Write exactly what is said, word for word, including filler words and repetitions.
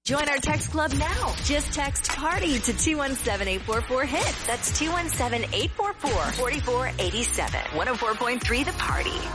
Join our text club now. Just text PARTY to two one seven, eight four four, HIT. That's two one seven, eight four four, four four eight seven. one oh four point three The Party.